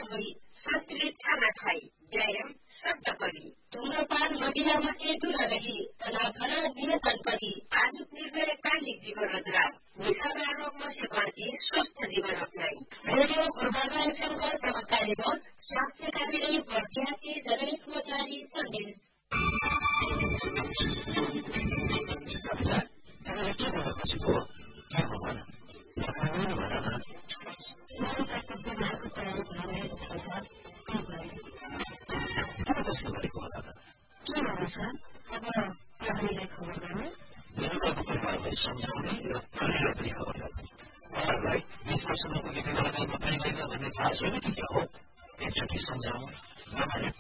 गई, सन्तुलित खाना खाई, व्यायाम शब्द पढी, धूम्रपान महिलामा से दूर रही, तनावबाट नियन्त्रण गरी, आजुक निर्णय कालिक जीवन रोजगार, निशाका रोगमा से बाँची स्वस्थ जीवन अपनाई। रेडियो गुरुबाबा एफएमको सहकारीमा स्वास्थ्यका लागि प्रत्याशी जनहितमा जारी सन्देश। सम्झाउने र प्रहरीलाई पनि खबर गर्नु। उहाँहरूलाई 20 वर्षमा पुगेको बेलामा बताइँदैन भन्ने थाहा छैन कि क्या हो? एकचोटि सम्झाउँ,